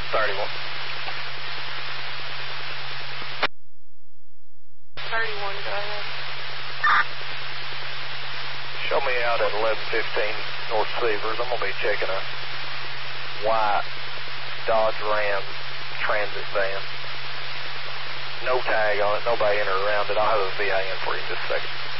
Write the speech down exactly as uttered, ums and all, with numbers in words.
thirty-one. thirty-one, go ahead. Show me out at eleven fifteen North Seavers. I'm going to be checking a white Dodge Ram transit van. No tag on it, nobody in or around it. I'll have a V I N for you in just a second.